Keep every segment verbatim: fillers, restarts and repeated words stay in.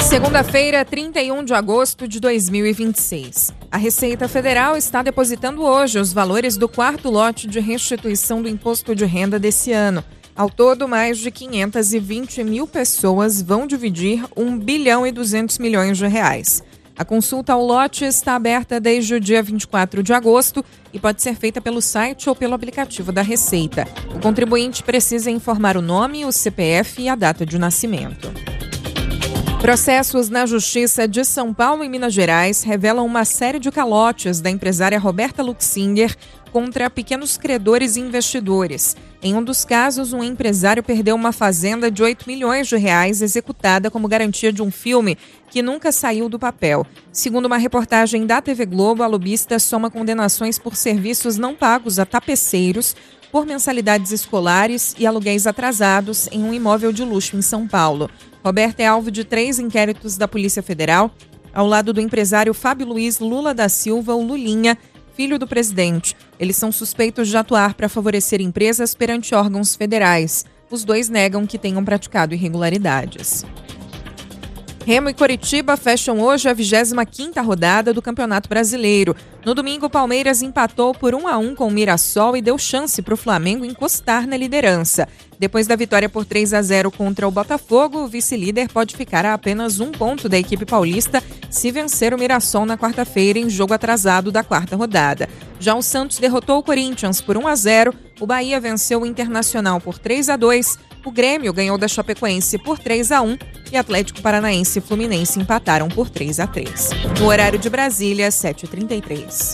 Segunda-feira, trinta e um de agosto de dois mil e vinte e seis. A Receita Federal está depositando hoje os valores do quarto lote de restituição do imposto de renda desse ano. Ao todo, mais de quinhentas e vinte mil pessoas vão dividir um bilhão e duzentos milhões de reais. A consulta ao lote está aberta desde o dia vinte e quatro de agosto e pode ser feita pelo site ou pelo aplicativo da Receita. O contribuinte precisa informar o nome, o C P F e a data de nascimento. Processos na Justiça de São Paulo e Minas Gerais revelam uma série de calotes da empresária Roberta Luxinger contra pequenos credores e investidores. Em um dos casos, um empresário perdeu uma fazenda de oito milhões de reais executada como garantia de um filme que nunca saiu do papel. Segundo uma reportagem da T V Globo, a lobista soma condenações por serviços não pagos a tapeceiros, por mensalidades escolares e aluguéis atrasados em um imóvel de luxo em São Paulo. Roberta é alvo de três inquéritos da Polícia Federal, ao lado do empresário Fábio Luiz Lula da Silva, o Lulinha, filho do presidente. Eles são suspeitos de atuar para favorecer empresas perante órgãos federais. Os dois negam que tenham praticado irregularidades. Remo e Coritiba fecham hoje a vigésima quinta rodada do Campeonato Brasileiro. No domingo, o Palmeiras empatou por um a um com o Mirassol e deu chance para o Flamengo encostar na liderança. Depois da vitória por três a zero contra o Botafogo, o vice-líder pode ficar a apenas um ponto da equipe paulista se vencer o Mirassol na quarta-feira em jogo atrasado da quarta rodada. Já o Santos derrotou o Corinthians por um a zero, o Bahia venceu o Internacional por três a dois, o Grêmio ganhou da Chapecoense por três a um e Atlético Paranaense e Fluminense empataram por três a três. No horário de Brasília, sete e trinta e três.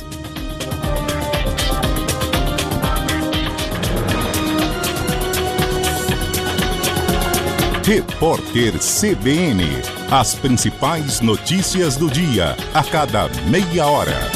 Repórter C B N. As principais notícias do dia, a cada meia hora.